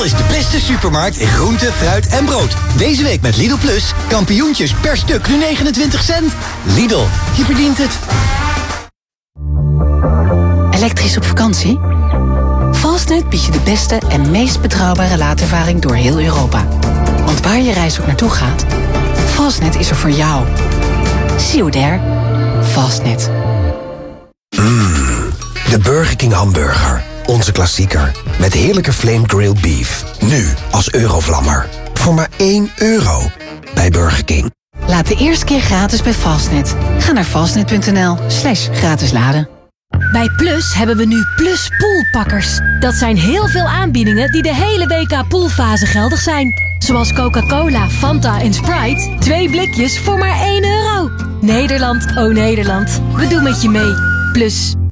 Lidl is de beste supermarkt in groente, fruit en brood. Deze week met Lidl Plus kampioentjes per stuk nu 29 cent. Lidl, je verdient het. Elektrisch op vakantie? Fastnet biedt je de beste en meest betrouwbare laadervaring door heel Europa. Want waar je reis ook naartoe gaat, Fastnet is er voor jou. See you there. Fastnet. De Burger King hamburger. Onze klassieker. Met heerlijke flame grilled beef. Nu als Eurovlammer. Voor maar €1 bij Burger King. Laat de eerste keer gratis bij Fastnet. Ga naar fastnet.nl/gratis laden. Bij Plus hebben we nu Plus Poolpakkers. Dat zijn heel veel aanbiedingen die de hele WK poolfase geldig zijn. Zoals Coca-Cola, Fanta en Sprite. 2 blikjes voor maar €1. Nederland, oh Nederland. We doen met je mee. Plus.